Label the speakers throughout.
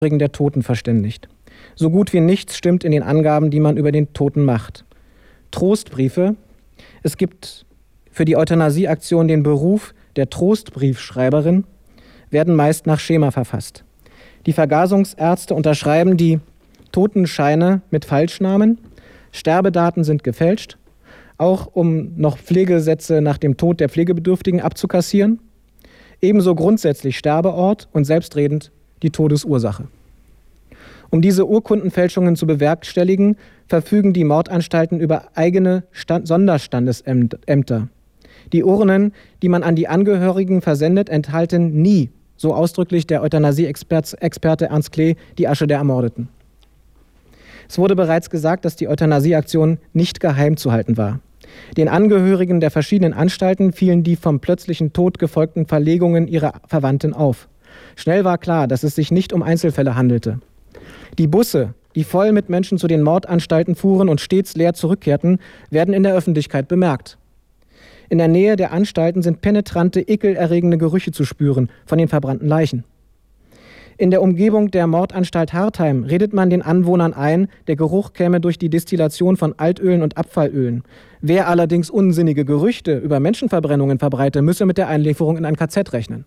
Speaker 1: der Toten verständigt. So gut wie nichts stimmt in den Angaben, die man über den Toten macht. Trostbriefe. Es gibt für die Euthanasieaktion den Beruf der Trostbriefschreiberin, werden meist nach Schema verfasst. Die Vergasungsärzte unterschreiben die Totenscheine mit Falschnamen. Sterbedaten sind gefälscht, auch um noch Pflegesätze nach dem Tod der Pflegebedürftigen abzukassieren. Ebenso grundsätzlich Sterbeort und selbstredend die Todesursache. Um diese Urkundenfälschungen zu bewerkstelligen, verfügen die Mordanstalten über eigene Sonderstandesämter. Die Urnen, die man an die Angehörigen versendet, enthalten nie, so ausdrücklich der Euthanasie-Experte Ernst Klee, die Asche der Ermordeten. Es wurde bereits gesagt, dass die Euthanasieaktion nicht geheim zu halten war. Den Angehörigen der verschiedenen Anstalten fielen die vom plötzlichen Tod gefolgten Verlegungen ihrer Verwandten auf. Schnell war klar, dass es sich nicht um Einzelfälle handelte. Die Busse, die voll mit Menschen zu den Mordanstalten fuhren und stets leer zurückkehrten, werden in der Öffentlichkeit bemerkt. In der Nähe der Anstalten sind penetrante, ekelerregende Gerüche zu spüren von den verbrannten Leichen. In der Umgebung der Mordanstalt Hartheim redet man den Anwohnern ein, der Geruch käme durch die Destillation von Altölen und Abfallölen. Wer allerdings unsinnige Gerüchte über Menschenverbrennungen verbreite, müsse mit der Einlieferung in ein KZ rechnen.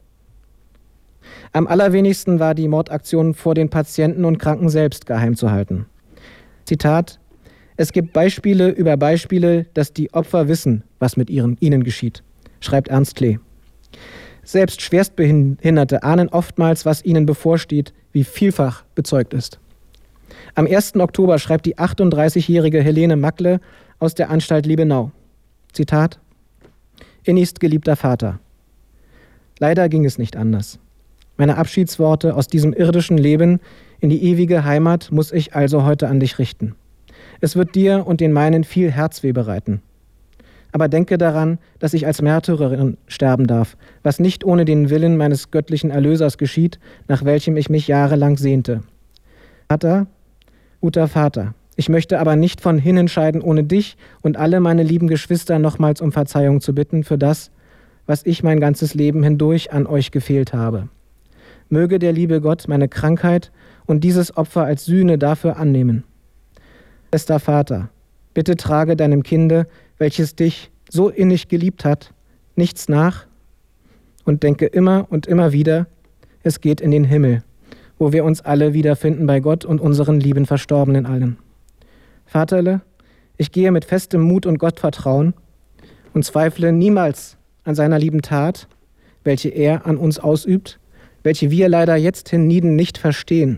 Speaker 1: Am allerwenigsten war die Mordaktion vor den Patienten und Kranken selbst geheim zu halten. Zitat: Es gibt Beispiele über Beispiele, dass die Opfer wissen, was mit ihnen geschieht, schreibt Ernst Klee. Selbst Schwerstbehinderte ahnen oftmals, was ihnen bevorsteht, wie vielfach bezeugt ist. Am 1. Oktober schreibt die 38-jährige Helene Mackle aus der Anstalt Liebenau. Zitat: Innigst geliebter Vater, leider ging es nicht anders. Meine Abschiedsworte aus diesem irdischen Leben in die ewige Heimat muss ich also heute an dich richten. Es wird dir und den meinen viel Herzweh bereiten. Aber denke daran, dass ich als Märtyrerin sterben darf, was nicht ohne den Willen meines göttlichen Erlösers geschieht, nach welchem ich mich jahrelang sehnte. Vater, guter Vater, ich möchte aber nicht von hinnen scheiden, ohne dich und alle meine lieben Geschwister nochmals um Verzeihung zu bitten für das, was ich mein ganzes Leben hindurch an euch gefehlt habe. Möge der liebe Gott meine Krankheit und dieses Opfer als Sühne dafür annehmen. Bester Vater, bitte trage deinem Kinde, welches dich so innig geliebt hat, nichts nach und denke immer und immer wieder, es geht in den Himmel, wo wir uns alle wiederfinden bei Gott und unseren lieben Verstorbenen allen. Vaterle, ich gehe mit festem Mut und Gottvertrauen und zweifle niemals an seiner lieben Tat, welche er an uns ausübt, welche wir leider jetzt hienieden nicht verstehen.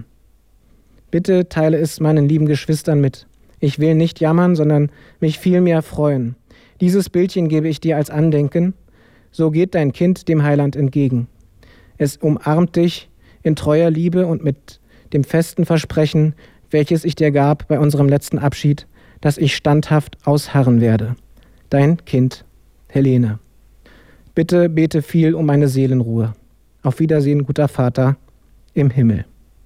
Speaker 1: Bitte teile es meinen lieben Geschwistern mit. Ich will nicht jammern, sondern mich vielmehr freuen. Dieses Bildchen gebe ich dir als Andenken. So geht dein Kind dem Heiland entgegen. Es umarmt dich in treuer Liebe und mit dem festen Versprechen, welches ich dir gab bei unserem letzten Abschied, dass ich standhaft ausharren werde. Dein Kind, Helene. Bitte bete viel um meine Seelenruhe. Auf Wiedersehen, guter Vater im Himmel.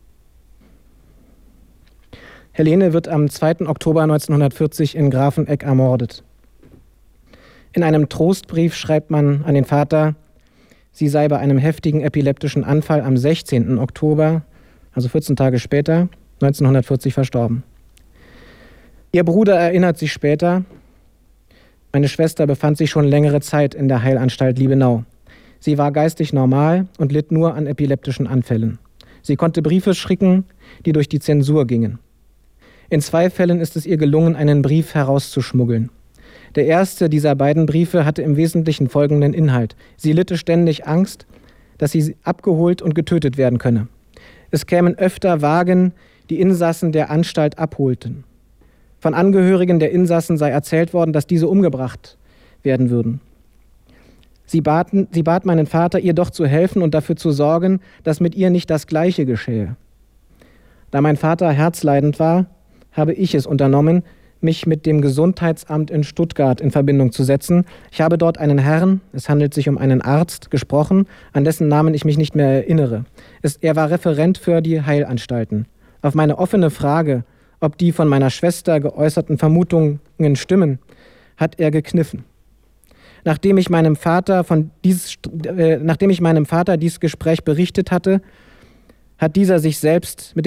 Speaker 1: Helene wird am 2. Oktober 1940 in Grafenegg ermordet. In einem Trostbrief schreibt man an den Vater, sie sei bei einem heftigen epileptischen Anfall am 16. Oktober, also 14 Tage später, 1940 verstorben. Ihr Bruder erinnert sich später, meine Schwester befand sich schon längere Zeit in der Heilanstalt Liebenau. Sie war geistig normal und litt nur an epileptischen Anfällen. Sie konnte Briefe schicken, die durch die Zensur gingen. In 2 Fällen ist es ihr gelungen, einen Brief herauszuschmuggeln. Der erste dieser beiden Briefe hatte im Wesentlichen folgenden Inhalt. Sie litte ständig Angst, dass sie abgeholt und getötet werden könne. Es kämen öfter Wagen, die Insassen der Anstalt abholten. Von Angehörigen der Insassen sei erzählt worden, dass diese umgebracht werden würden. Sie bat meinen Vater, ihr doch zu helfen und dafür zu sorgen, dass mit ihr nicht das Gleiche geschehe. Da mein Vater herzleidend war, habe ich es unternommen, mich mit dem Gesundheitsamt in Stuttgart in Verbindung zu setzen. Ich habe dort einen Herrn, es handelt sich um einen Arzt, gesprochen, an dessen Namen ich mich nicht mehr erinnere. Er war Referent für die Heilanstalten. Auf meine offene Frage, ob die von meiner Schwester geäußerten Vermutungen stimmen, hat er gekniffen. Nachdem ich meinem Vater dieses Gespräch berichtet hatte, hat dieser sich selbst mit